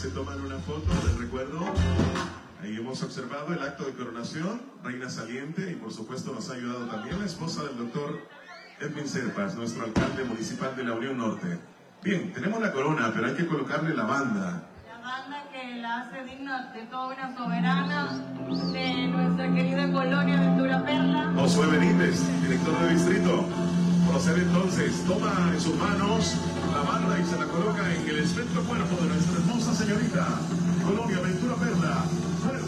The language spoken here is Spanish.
toman una foto de recuerdo. Ahí hemos observado el acto de coronación, reina saliente, y por supuesto nos ha ayudado también la esposa del doctor Edwin Serpas, nuestro alcalde municipal de la Unión Norte. Bien, tenemos la corona, pero hay que colocarle la banda. La banda que la hace digna de toda una soberana de nuestra querida colonia Ventura Perla. Josué Benítez, director de distrito. Procede entonces, toma en sus manos la banda y se la coloca en el esbelto cuerpo de nuestra hermosa señorita, Colonia Ventura Perla.